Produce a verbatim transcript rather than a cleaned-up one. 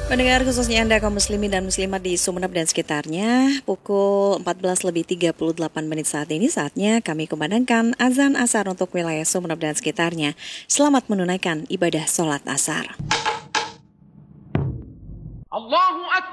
Pendengar khususnya Anda kaum muslimin dan muslimat di Sumeneb dan sekitarnya, pukul empat belas lebih tiga puluh delapan menit saat ini saatnya kami kumandangkan azan asar untuk wilayah Sumeneb dan sekitarnya. Selamat menunaikan ibadah sholat asar. Allahu Akbar.